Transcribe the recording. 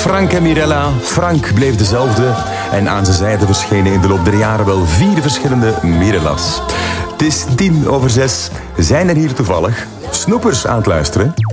Frank en Mirella. Frank bleef dezelfde en aan zijn zijde verschenen in de loop der jaren wel 4 verschillende Mirellas. Het is 5:10. Zijn er hier toevallig snoepers aan het luisteren?